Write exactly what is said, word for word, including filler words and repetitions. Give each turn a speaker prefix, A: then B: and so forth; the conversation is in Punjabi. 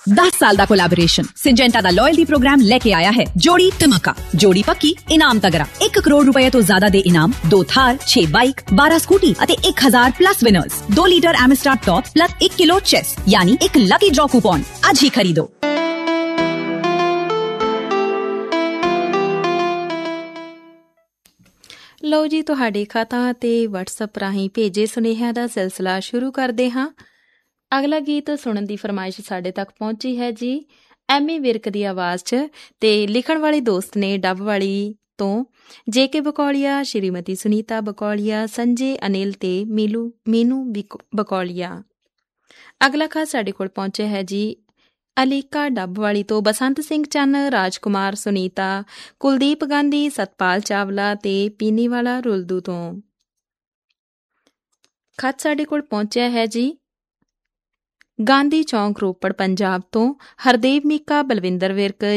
A: दस साल दा कोलैबोरेशन सिंजेंटा दा लॉयल्टी प्रोग्राम लेके आया है जोड़ी धमाका। जोड़ी पक्की इनाम तगड़ा। एक करोड़ रुपए तो ज्यादा दे इनाम, दो थार, छह बाइक, बारह स्कूटी अते एक हजार प्लस विनर्स, दो लीटर एमिस्टार टॉप प्लस एक किलो चेस यानी एक लकी ड्रॉ कूपन। आज ही खरीदो।
B: ਲਓ ਜੀ, ਤੁਹਾਡੇ ਖਾਤਾਂ ਤੇ ਵਟਸਐਪ ਰਾਹੀਂ ਭੇਜੇ ਸੁਨੇਹਿਆਂ ਦਾ ਸਿਲਸਿਲਾ ਸ਼ੁਰੂ ਕਰਦੇ ਹਾਂ। ਅਗਲਾ ਗੀਤ ਸੁਣਨ ਦੀ ਫਰਮਾਇਸ਼ ਸਾਡੇ ਤੱਕ ਪਹੁੰਚੀ ਹੈ ਜੀ ਐਮੀ ਵਿਰਕ ਦੀ ਆਵਾਜ਼ 'ਚ, ਤੇ ਲਿਖਣ ਵਾਲੇ ਦੋਸਤ ਨੇ ਡੱਬ ਵਾਲੀ ਤੋਂ ਜੇ ਕੇ ਬਕੌਲੀਆ, ਸ਼੍ਰੀਮਤੀ ਸੁਨੀਤਾ ਬਕੌਲੀਆ, ਸੰਜੇ ਅਨਿਲ ਤੇ ਮੀਲੂ ਮੀਨੂ ਬਕੌਲੀਆ। ਅਗਲਾ ਖਾਤ ਸਾਡੇ ਕੋਲ ਪਹੁੰਚਿਆ ਹੈ ਜੀ ਅਲੀਕਾ ਡੱਬ ਵਾਲੀ ਤੋਂ ਬਸੰਤ ਸਿੰਘ ਚੰਨ, ਰਾਜਕੁਮਾਰ, ਸੁਨੀਤਾ, ਕੁਲਦੀਪ ਗਾਂਧੀ, ਸਤਪਾਲ ਚਾਵਲਾ ਤੇ ਪੀਨੀਵਾਲਾ ਰੁਲਦੂ ਤੋਂ। ਖਤ ਸਾਡੇ ਕੋਲ ਪਹੁੰਚਿਆ ਹੈ ਜੀ ਗਾਂਧੀ ਚੌਂਕ ਰੋਪੜ ਪੰਜਾਬ ਤੋਂ ਹਰਦੇਵ ਮੀਕਾ, ਬਲਵਿੰਦਰ ਵਿਰਕ,